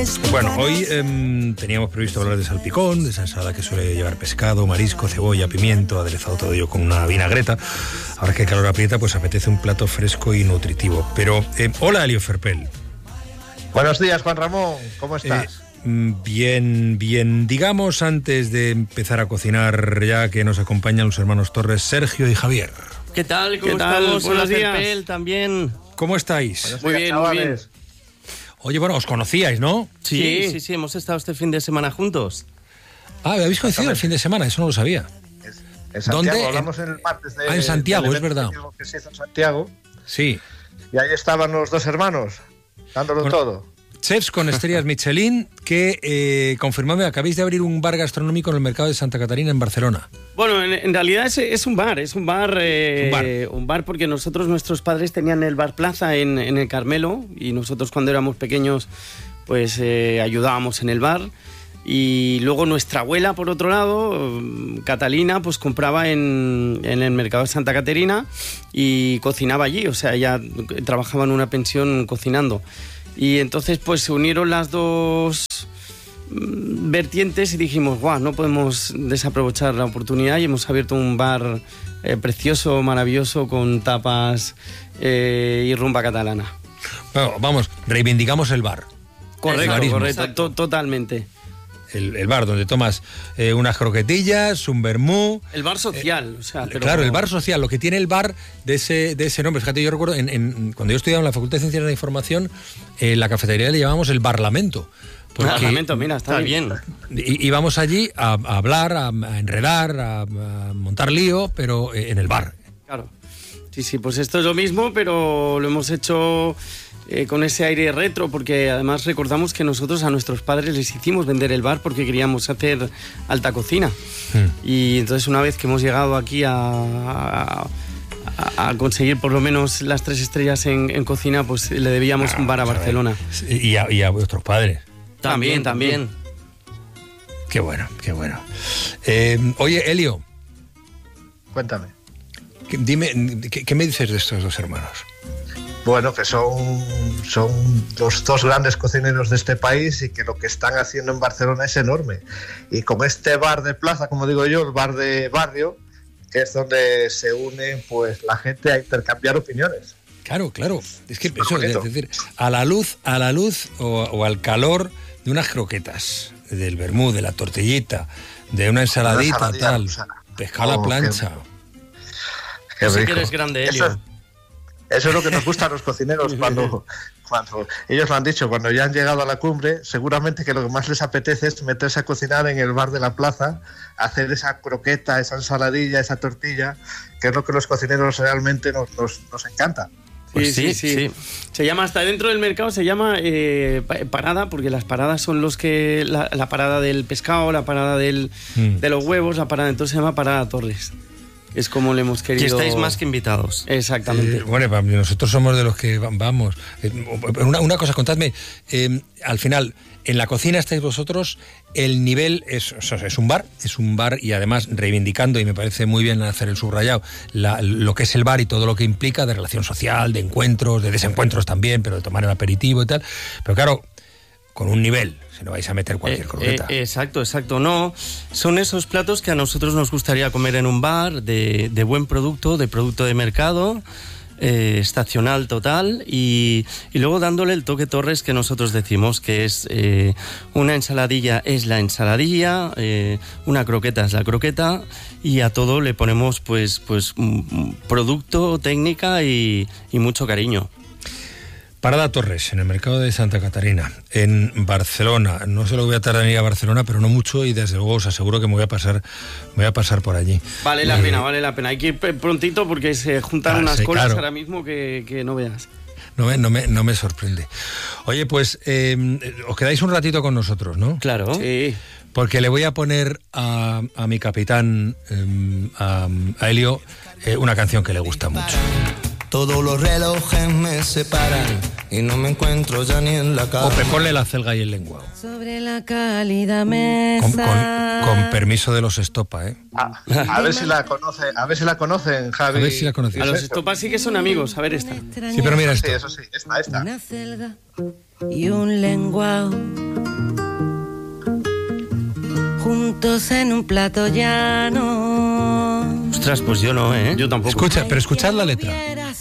Bueno, hoy teníamos previsto hablar de salpicón, de esa ensalada que suele llevar pescado, marisco, cebolla, pimiento, aderezado todo ello con una vinagreta. Ahora que el calor aprieta, pues apetece un plato fresco y nutritivo. Pero, hola, Elio Ferpel. Buenos días, Juan Ramón, ¿cómo estás? Bien. Digamos, antes de empezar a cocinar, ya que nos acompañan los hermanos Torres, Sergio y Javier. ¿Qué tal? ¿Cómo estamos? Buenos días. Ferpel, también. ¿Cómo estáis? Muy bien, muy bien. Oye, bueno, os conocíais, ¿no? Sí, hemos estado este fin de semana juntos. Ah, ¿habéis coincidido el fin de semana? Eso no lo sabía. En Santiago, ¿Dónde? hablamos en el martes de... en Santiago, es verdad. Que se hizo en Santiago. Sí. Y ahí estaban los dos hermanos, dándolo todo. Chefs con estrellas Michelin que confirmadme, acabáis de abrir un bar gastronómico en el mercado de Santa Catarina en Barcelona. Bueno, en realidad es un bar, un bar porque nuestros padres tenían el Bar Plaza en el Carmelo y nosotros cuando éramos pequeños pues ayudábamos en el bar. Y luego nuestra abuela, por otro lado, Catalina, pues compraba en el mercado de Santa Caterina y cocinaba allí, o sea, ella trabajaba en una pensión cocinando. Y entonces pues se unieron las dos vertientes y dijimos, guau, no podemos desaprovechar la oportunidad, y hemos abierto un bar precioso, maravilloso, con tapas y rumba catalana. Bueno, vamos, reivindicamos el bar. Correcto, totalmente. El bar donde tomas unas croquetillas, un vermú. El bar social, o sea. Pero claro, el bar social, lo que tiene el bar de ese nombre. Fíjate, yo recuerdo, cuando yo estudiaba en la Facultad de Ciencias de la Información, la cafetería le llamábamos el Barlamento. Barlamento, mira, está bien. Íbamos allí a hablar, a enredar, a montar lío, pero en el bar. Claro. Sí, pues esto es lo mismo, pero lo hemos hecho... con ese aire retro, porque además recordamos que nosotros a nuestros padres les hicimos vender el bar porque queríamos hacer alta cocina. Y entonces una vez que hemos llegado aquí a conseguir por lo menos las 3 estrellas en cocina, pues le debíamos un bar a Barcelona. Y a vuestros padres. También. Qué bueno. Oye, Elio. Cuéntame. Dime, ¿qué me dices de estos dos hermanos? Bueno, que son los dos grandes cocineros de este país y que lo que están haciendo en Barcelona es enorme. Y con este bar de plaza, como digo yo, el bar de barrio, que es donde se une pues la gente a intercambiar opiniones. Claro. Es que eso, es decir, a la luz o al calor de unas croquetas, del vermú, de la tortillita, de una ensaladita tal, pescado a la plancha. Qué rico. Sé que eres grande, Elio. Eso es lo que nos gusta a los cocineros cuando ellos lo han dicho, cuando ya han llegado a la cumbre, seguramente que lo que más les apetece es meterse a cocinar en el bar de la plaza, hacer esa croqueta, esa ensaladilla, esa tortilla, que es lo que los cocineros realmente nos encanta. Pues sí. Se llama, hasta dentro del mercado se llama parada, porque las paradas son los que la parada del pescado, la parada de los huevos, la parada, entonces se llama Parada Torres. Es como le hemos querido... Y estáis más que invitados. Exactamente. Bueno, nosotros somos de los que vamos. Una cosa, contadme. Al final, en la cocina estáis vosotros, el nivel es un bar y además reivindicando, y me parece muy bien hacer el subrayado, lo que es el bar y todo lo que implica de relación social, de encuentros, de desencuentros también, pero de tomar el aperitivo y tal. Pero claro, con un nivel... no vais a meter cualquier croqueta. Exacto. No, son esos platos que a nosotros nos gustaría comer en un bar de buen producto, de mercado, estacional total, y luego dándole el toque Torres que nosotros decimos, que es una ensaladilla es la ensaladilla, una croqueta es la croqueta, y a todo le ponemos pues producto, técnica y mucho cariño. Parada Torres, en el mercado de Santa Catarina, en Barcelona. No sé lo que voy a tardar en ir a Barcelona, pero no mucho, y desde luego os aseguro que me voy a pasar por allí. Vale la pena. Hay que ir prontito porque se juntan unas colas ahora mismo que no veas. No me sorprende. Oye, pues os quedáis un ratito con nosotros, ¿no? Claro. Sí. Porque le voy a poner a mi capitán, a Elio, una canción que le gusta mucho. Todos los relojes me separan y no me encuentro ya ni en la cama. Ope, ponle la celga y el lenguado. Sobre la cálida mesa. Con permiso de los Estopa, ¿eh? A ver si la conocen, Javi. A ver si la conocen. A los Estopa sí que son amigos, a ver esta. Sí, pero mira esto. Sí, eso sí, esta. Una celga y un lenguao. juntos en un plato llano. Ostras, pues yo no, ¿eh? Yo tampoco. Pero escuchad la letra.